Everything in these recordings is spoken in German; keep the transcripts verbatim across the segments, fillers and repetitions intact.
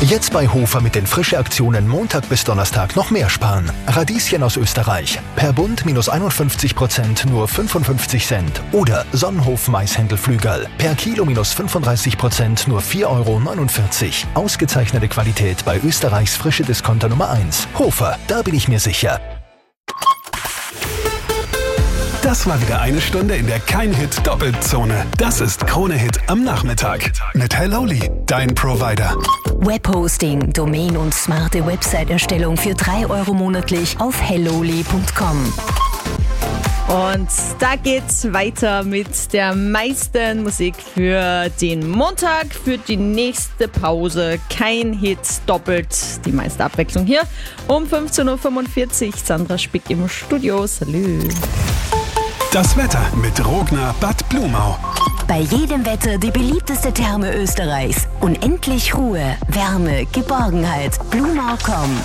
Jetzt bei Hofer mit den Frische-Aktionen Montag bis Donnerstag noch mehr sparen. Radieschen aus Österreich. Per Bund minus einundfünfzig Prozent nur fünfundfünfzig Cent. Oder Sonnenhof Maishändelflügel. Per Kilo minus fünfunddreißig Prozent nur vier Euro neunundvierzig. Ausgezeichnete Qualität bei Österreichs frische Discounter Nummer eins. Hofer, da bin ich mir sicher. Das war wieder eine Stunde, in der kein Hit doppelt Zone. Das ist Krone-Hit am Nachmittag. Mit Helloli, dein Provider. Webhosting, Domain und smarte Website-Erstellung für drei Euro monatlich auf helloli punkt com. Und da geht's weiter mit der meisten Musik für den Montag, für die nächste Pause. Kein Hit doppelt, die meiste Abwechslung hier. Um fünfzehn Uhr fünfundvierzig, Sandra Spick im Studio. Salü. Das Wetter mit Rogner Bad Blumau. Bei jedem Wetter die beliebteste Therme Österreichs. Unendlich Ruhe, Wärme, Geborgenheit. Blumau punkt com.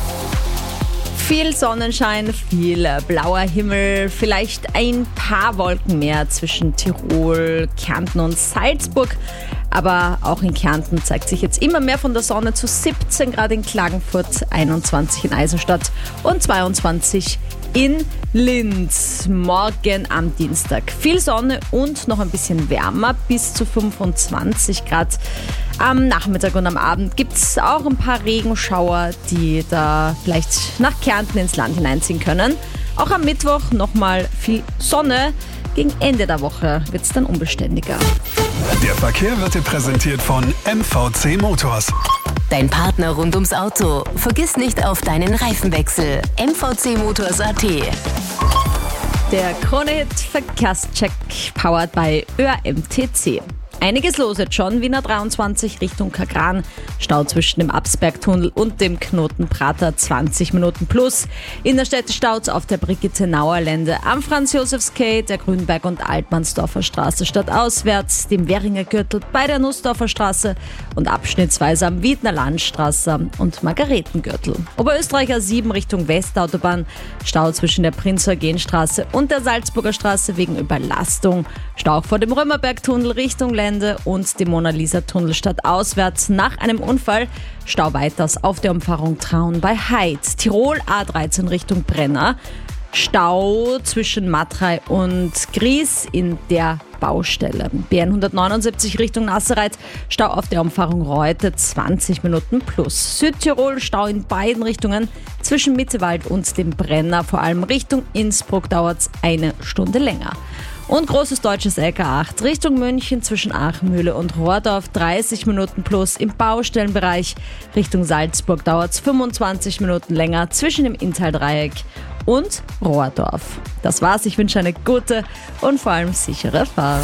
Viel Sonnenschein, viel blauer Himmel, vielleicht ein paar Wolken mehr zwischen Tirol, Kärnten und Salzburg. Aber auch in Kärnten zeigt sich jetzt immer mehr von der Sonne, zu siebzehn Grad in Klagenfurt, einundzwanzig in Eisenstadt und zweiundzwanzig in Linz. Morgen am Dienstag viel Sonne und noch ein bisschen wärmer, bis zu fünfundzwanzig Grad. Am Nachmittag und am Abend gibt es auch ein paar Regenschauer, die da vielleicht nach Kärnten ins Land hineinziehen können. Auch am Mittwoch nochmal viel Sonne. Gegen Ende der Woche wird es dann unbeständiger. Der Verkehr wird dir präsentiert von M V C Motors. Dein Partner rund ums Auto. Vergiss nicht auf deinen Reifenwechsel. M V C Motors Punkt A T. Der Krone-Hit Verkehrscheck powered by Ö A M T C. Einiges los jetzt schon, Wiener dreiundzwanzig Richtung Kagran. Stau zwischen dem Absbergtunnel und dem Knoten Prater, zwanzig Minuten plus. Innerstädte staut auf der Brigitte-Nauer Lände am Franz-Josefs-Quai, der Grünberg- und Altmannsdorfer Straße stadtauswärts, dem Währinger Gürtel bei der Nussdorfer Straße und abschnittsweise am Wiedner Landstraße und Margaretengürtel. Oberösterreicher sieben Richtung Westautobahn, Stau zwischen der Prinz-Eugen-Straße und der Salzburger Straße wegen Überlastung. Stau vor dem Römerbergtunnel Richtung Lände und dem Mona-Lisa-Tunnel stadtauswärts nach einem Unfall. Stau weiters auf der Umfahrung Traun bei Heid. Tirol A dreizehn Richtung Brenner. Stau zwischen Matrei und Gries in der Baustelle. B N hundertneunundsiebzig Richtung Nassereit. Stau auf der Umfahrung Reute, zwanzig Minuten plus. Südtirol Stau in beiden Richtungen zwischen Mittewald und dem Brenner. Vor allem Richtung Innsbruck dauert es eine Stunde länger. Und großes deutsches L K acht Richtung München zwischen Achmühle und Rohrdorf, dreißig Minuten plus im Baustellenbereich. Richtung Salzburg dauert es fünfundzwanzig Minuten länger zwischen dem Inntal-Dreieck und Rohrdorf. Das war's, ich wünsche eine gute und vor allem sichere Fahrt.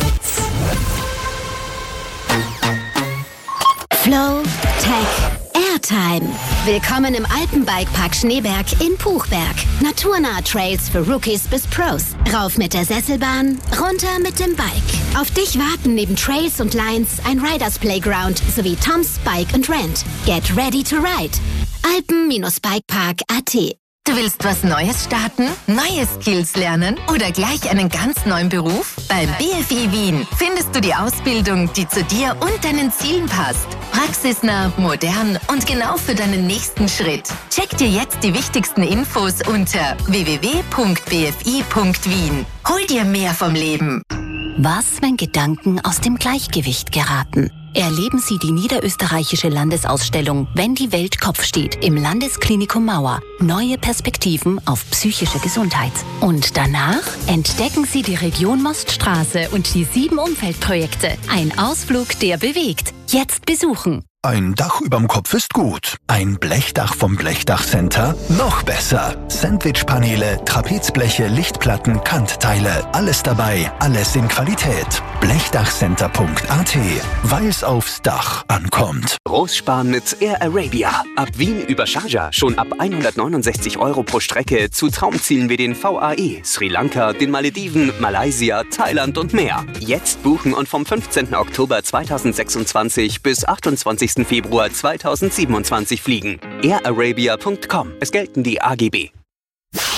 Flow Tech Airtime. Willkommen im Alpenbikepark Schneeberg in Puchberg. Naturnahe Trails für Rookies bis Pros. Rauf mit der Sesselbahn, runter mit dem Bike. Auf dich warten neben Trails und Lines ein Riders Playground sowie Tom's Bike and Rent. Get ready to ride. Alpen-Bikepark Punkt A T. Du willst was Neues starten? Neue Skills lernen? Oder gleich einen ganz neuen Beruf? Beim B F I Wien findest du die Ausbildung, die zu dir und deinen Zielen passt. Praxisnah, modern und genau für deinen nächsten Schritt. Check dir jetzt die wichtigsten Infos unter w w w punkt b f i punkt wien. Hol dir mehr vom Leben. Was, wenn Gedanken aus dem Gleichgewicht geraten? Erleben Sie die niederösterreichische Landesausstellung Wenn die Welt Kopf steht im Landesklinikum Mauer. Neue Perspektiven auf psychische Gesundheit. Und danach entdecken Sie die Region Moststraße und die sieben Umfeldprojekte. Ein Ausflug, der bewegt. Jetzt besuchen. Ein Dach überm Kopf ist gut. Ein Blechdach vom Blechdachcenter? Noch besser. Sandwichpaneele, Trapezbleche, Lichtplatten, Kantteile. Alles dabei, alles in Qualität. Blechdachcenter punkt A T, weil es aufs Dach ankommt. Großsparen mit Air Arabia. Ab Wien über Sharjah schon ab hundertneunundsechzig Euro pro Strecke zu Traumzielen wie den V A E, Sri Lanka, den Malediven, Malaysia, Thailand und mehr. Jetzt buchen und vom fünfzehnten Oktober zweitausendsechsundzwanzig bis achtundzwanzigsten Februar zweitausendsiebenundzwanzig fliegen. air arabia punkt com. Es gelten die A G B.